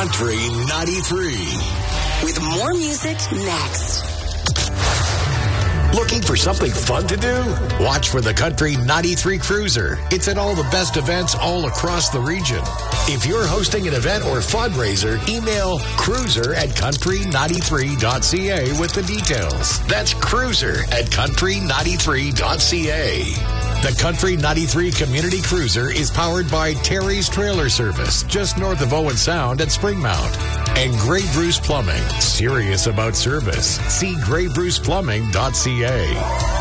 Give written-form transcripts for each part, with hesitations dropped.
Country 93. With more music next. Looking for something fun to do? Watch for the Country 93 Cruiser. It's at all the best events all across the region. If you're hosting an event or fundraiser, email cruiser@country93.ca with the details. That's cruiser@country93.ca. The Country 93 Community Cruiser is powered by Terry's Trailer Service, just north of Owen Sound at Springmount. And Grey Bruce Plumbing, serious about service. See greybruceplumbing.ca.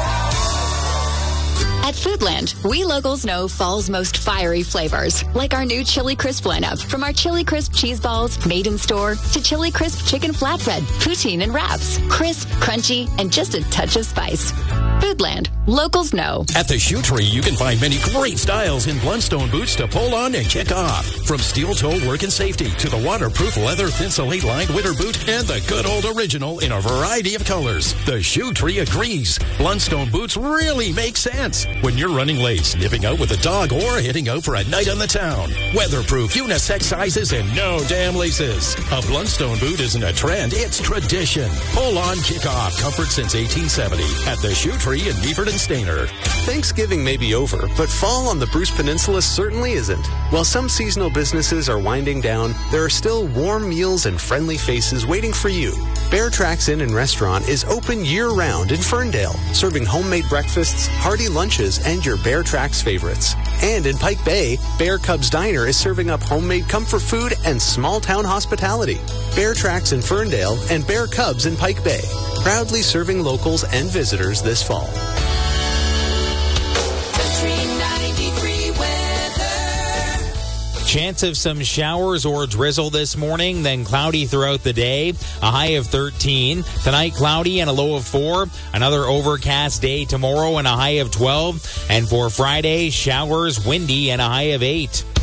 At Foodland, we locals know fall's most fiery flavors, like our new Chili Crisp lineup. From our Chili Crisp cheese balls, made in store, to Chili Crisp chicken flatbread, poutine and wraps. Crisp, crunchy, and just a touch of spice. Foodland, locals know. At the Shoe Tree, you can find many great styles in Blundstone boots to pull on and kick off. From steel toe work and safety to the waterproof leather Thinsulate lined winter boot and the good old original in a variety of colors. The Shoe Tree agrees. Blundstone boots really make sense when you're running late, sniffing out with a dog, or heading out for a night on the town. Weatherproof, unisex sizes, and no damn laces. A Blundstone boot isn't a trend, it's tradition. Pull on, kick off. Comfort since 1870 at the Shoe Tree in Meaford and Stainer. Thanksgiving may be over, but fall on the Bruce Peninsula certainly isn't. While some seasonal businesses are winding down, there are still warm meals and friendly faces waiting for you. Bear Tracks Inn and Restaurant is open year-round in Ferndale, serving homemade breakfasts, hearty lunches, and your Bear Tracks favorites. And in Pike Bay, Bear Cubs Diner is serving up homemade comfort food and small-town hospitality. Bear Tracks in Ferndale and Bear Cubs in Pike Bay, proudly serving locals and visitors this fall. Chance of some showers or drizzle this morning, then cloudy throughout the day. A high of 13. Tonight, cloudy and a low of 4. Another overcast day tomorrow and a high of 12. And for Friday, showers, windy, and a high of 8.